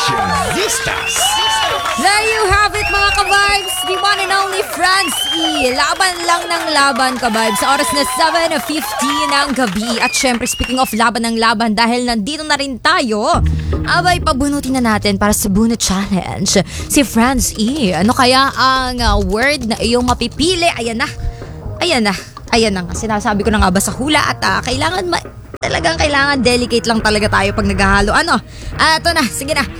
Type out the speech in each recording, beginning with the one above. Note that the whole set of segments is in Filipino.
Fashionistas. There you have it mga ka-vibes, the one and only France E. Laban lang ng laban ka-vibes sa oras na 7:50 ng gabi. At syempre speaking of laban ng laban, dahil nandito na rin tayo, abay pabunutin na natin para sa Bunot Challenge si France E. Ano kaya ang word na iyong mapipili? Ayan na nga, sinasabi ko na nga ba sa hula at talagang kailangan delicate lang talaga tayo pag naghahalo. Ito na, sige na.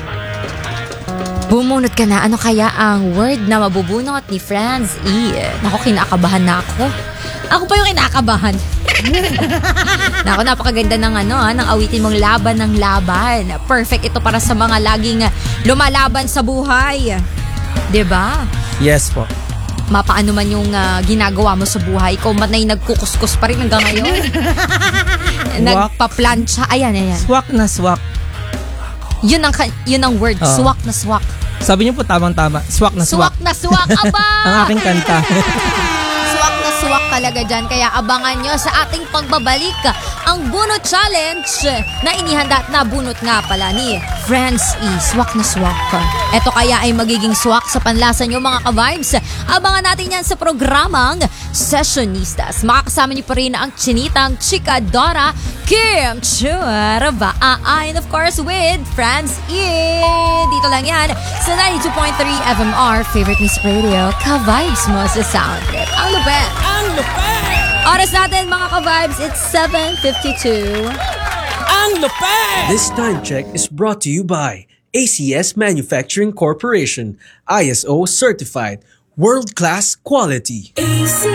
Bumunot ka na. Ano kaya ang word na mabubunot ni Franz E? Naku, kinakabahan na ako. Ako pa yung kinakabahan. Naku, napakaganda ng ng awitin mong laban ng laban. Perfect ito para sa mga laging lumalaban sa buhay. 'Di ba? Yes po. Mapaano man yung ginagawa mo sa buhay, ikaw man ay nagkukuskus pa rin hanggang ngayon. Nagpa-plancha. Ayan. Swak na swak. Yun ang word. Swak na swak. Sabi niyo po tamang-tama. Swak na swak. Swak na swak. Aba! Ang aking kanta. Swak na swak talaga dyan. Kaya abangan nyo sa ating pagbabalik ang Bunot Challenge na inihanda at nabunot nga pala ni Franz E. Swak na swak. Ito kaya ay magiging swak sa panlasa nyo mga ka-vibes. Abangan natin yan sa programang Sessionistas. Makakasama niyo pa rin ang chinitang chika Dora Kim Churaba. And of course with Franz E. Dito lang yan sa 92.3 FMR Favorite Music Radio. Ka-vibes mo sa sound trip. Ang lupet! Ang lupet! Oras natin mga ka-vibes, it's 7:52. Ang lupet! This time check is brought to you by ACS Manufacturing Corporation, ISO certified, world-class quality.